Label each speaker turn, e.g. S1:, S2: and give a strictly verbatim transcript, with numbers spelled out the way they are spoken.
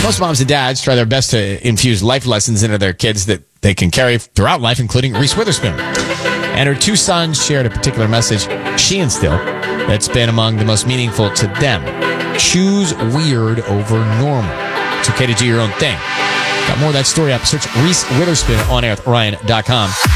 S1: Most moms and dads try their best to infuse life lessons into their kids that they can carry throughout life, including Reese Witherspoon. And her two sons shared a particular message she instilled that's been among the most meaningful to them. Choose weird over normal. It's okay to do your own thing. Got more of that story up. Search Reese Witherspoon on air with Ryan dot com.